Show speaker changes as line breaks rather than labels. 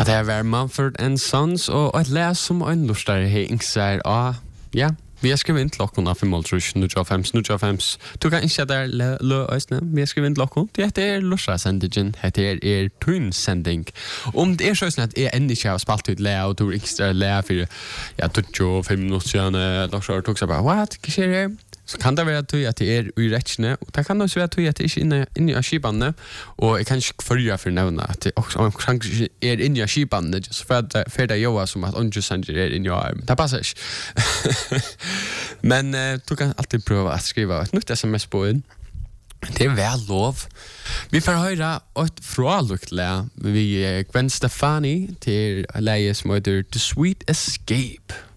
At det var Mumford & Sons, og et les som en lustere hengser, ja, vi har skrivit in klokken av 5.05. Du kan ikke der løsne, vi har skrivit in klokken. Det lustere-sendingen, det tun-sending. Om det så sånn at jeg enda ikke har spalt ut le, og du ekstra le for, ja, 25 minutter siden, så tog jeg bare, what, hva skjer her? Så kan det være at det i rettene, og det kan også være at det ikke inne i skibene, og jeg kan ikke følge for nevne at det også kanskje inne i skibene, just for at det gjør som at Sanger inne i armen. Det passer ikke. Men du kan alltid prøve å skrive et nytt sms på inn. Det vel lov. Vi får høre et fralukt le. Vi Gwen Stefani til leie som heter The Sweet Escape.